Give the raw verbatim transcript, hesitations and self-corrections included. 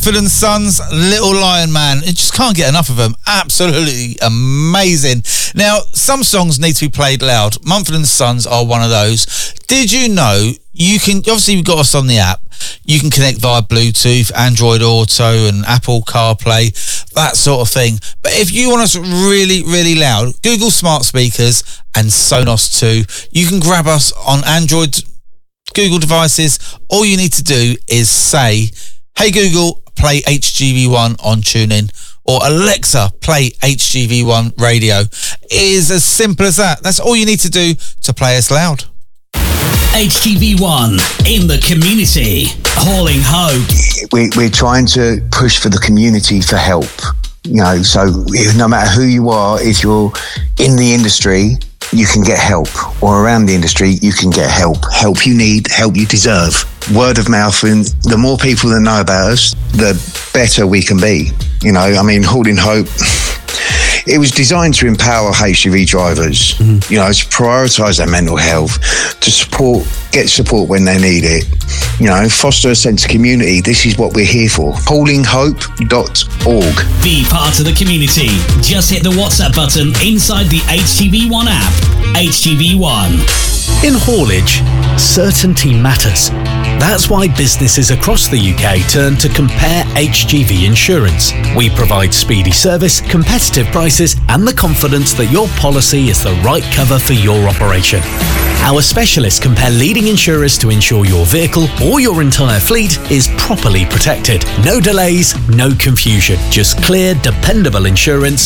Mumford and Sons, Little Lion Man. You just can't get enough of them. Absolutely amazing. Now, some songs need to be played loud. Mumford and Sons are one of those. Did you know you can, obviously you've got us on the app, you can connect via Bluetooth, Android Auto and Apple CarPlay, that sort of thing. But if you want us really, really loud, Google Smart Speakers and Sonos two. You can grab us on Android, Google devices. All you need to do is say, hey Google, play H G V one on TuneIn, or Alexa, play H G V one radio. It is as simple as that. That's all you need to do to play us loud. H G V one in the community, hauling hope. We, we're trying to push for the community for help. You know, so no matter who you are, if you're in the industry, you can get help, or around the industry, you can get help. Help you need, help you deserve. Word of mouth, and the more people that know about us, the better we can be. You know, I mean, Hauling Hope, it was designed to empower H G V drivers, mm-hmm. you know, to prioritise their mental health, to support, get support when they need it, you know, foster a sense of community. This is what we're here for. hauling hope dot org. Be part of the community. Just hit the WhatsApp button inside the H G V one app. H G V one. In haulage, certainty matters. That's why businesses across the U K turn to Compare H G V Insurance. We provide speedy service, competitive prices, and the confidence that your policy is the right cover for your operation. Our specialists compare leading insurers to ensure your vehicle or your entire fleet is properly protected. No delays, no confusion, just clear, dependable insurance